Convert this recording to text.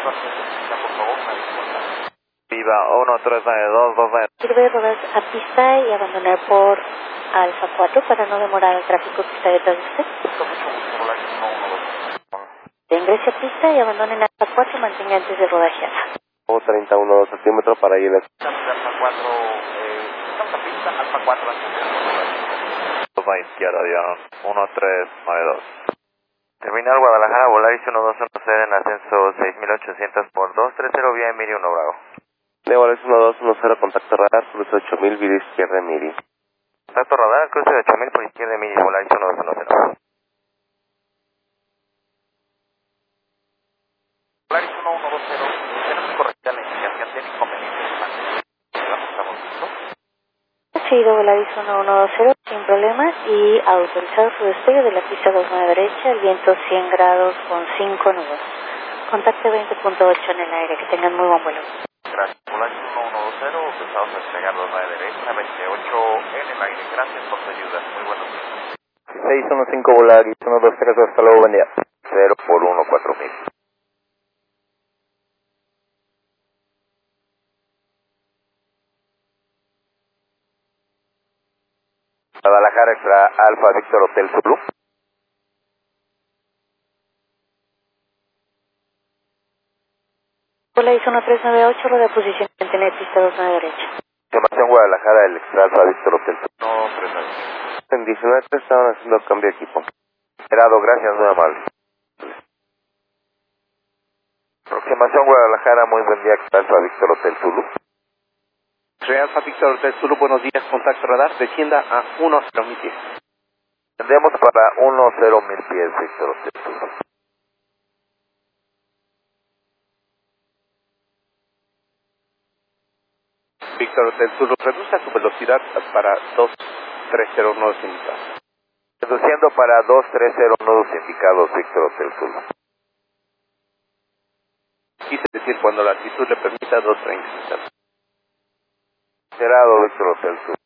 por favor, una disculpa. Viva 1392, 29. Sirve rodar a pista y abandonar por Alfa 4 para no demorar el tráfico que está detrás de usted. Con mucho gusto, Volaris 112. Ingrese a pista y abandonen Alfa 4 y mantenga antes de rodaje alfa. 31 centímetros para ir a Alfa 4, estamos a pista, Alfa 4, toma izquierda, Diana, 1392. Terminal Guadalajara, Volaris 1210 en ascenso 6800 por 230 vía Emiri 1 Bravo. de Volaris 1210, contacto radar, cruce 8000, vía izquierda Emiri. Contacto radar, cruce de 8000 por izquierda Emiri, Volaris 1210. Volaris 1120, tenemos correcta la indicación de inconvenientes. ¿Estamos listos? Seguido Volaris 1120 sin problemas y autorizado su despegue de la pista 29 derecha, el viento 100 grados con 5 nudos. Contacte 20.8 en el aire, que tengan muy buen vuelo. Gracias. Volaris 1120, empezamos a despegar 29 derecha, 28 en el aire. Gracias por su ayuda. Muy buenos días. 615 Volaris 1230, hasta luego, buen día. 0 por 1, 4000. Guadalajara extra Alfa Víctor Hotel Zulu. Volaris 1398, rodea posición en pista 29 derecha. Información Guadalajara, el extra Alfa Víctor Hotel Zulu. No, 3 En 19 estaban haciendo cambio de equipo. Gerardo, gracias, muy amable. Aproximación Guadalajara, muy buen día, extra Alfa Víctor Hotel Zulu. Real Víctor Hotel Zulu, buenos días, contacto radar, descienda a 10.000 pies. Tendremos para 10.000 pies, Víctor Hotel Zulu. Víctor Hotel Zulu, reduzca su velocidad para 230 nudos indicados. Reduciendo para 230 nudos indicados, Víctor Hotel Zulu. Quise decir cuando la altitud le permita 230. Gerardo, Víctor Hotel Zulu.